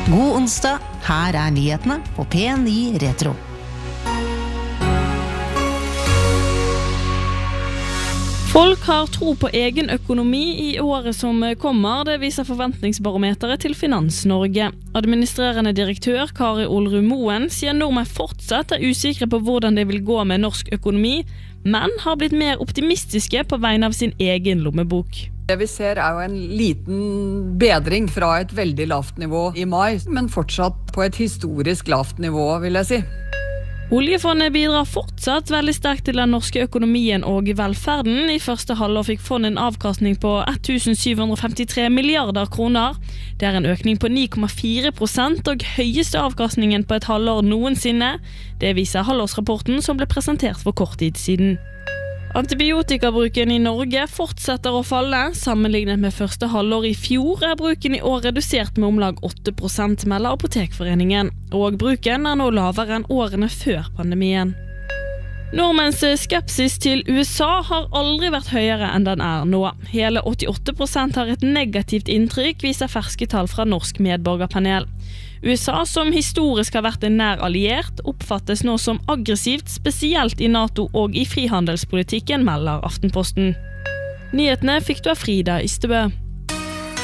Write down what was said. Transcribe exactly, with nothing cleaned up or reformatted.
God onsdag, her er nyhetene på P ni Retro. Folk har tro på egen økonomi i året som kommer, det viser forventningsbarometeret til Finans-Norge. Administrerende direktør Kari Olrud Moen sier nordmenn fortsatt er usikre på hvordan det vil gå med norsk økonomi, men har blitt mer optimistiske på vegne av sin egen lommebok. Det vi ser er jo en liten bedring fra et veldig lavt nivå i mai, men fortsatt på et historisk lavt nivå, vil jeg si. Oljefondet bidrar fortsatt veldig sterkt til den norske økonomien og velferden. I første halvår fikk fondet en avkastning på sytten hundre femtitre milliarder kroner. Det er en økning på ni komma fire prosent og høyeste avkastningen på et halvår noensinne. Det viser halvårsrapporten som ble presentert for kort tid siden. Antibiotikabruken i Norge fortsetter å falle. Sammenlignet med første halvår i fjor er bruken i år redusert med om lag åtte prosent, melder Apotekforeningen. Og bruken er nå lavere enn årene før pandemien. Nordmenns skepsis til U S A har aldri vært høyere enn den er nå. Hele åttiåtte prosent har et negativt inntrykk, viser ferske tall fra Norsk medborgerpanel. U S A, som historisk har vært en nær alliert, oppfattes nå som aggressivt, spesielt i NATO og i frihandelspolitikken, melder Aftenposten. Nyhetene fikk du av Frida Ystebø.